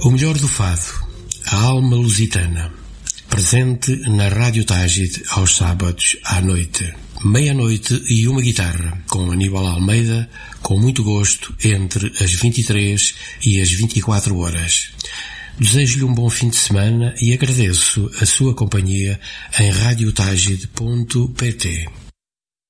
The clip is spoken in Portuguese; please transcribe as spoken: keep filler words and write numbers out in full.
O melhor do fado, a alma lusitana, presente na Rádio Tágide aos sábados à noite. Meia-noite e uma guitarra, com Aníbal Almeida, com muito gosto, entre as vinte e três e as vinte e quatro horas. Desejo-lhe um bom fim de semana e agradeço a sua companhia em rádio tágide ponto pt.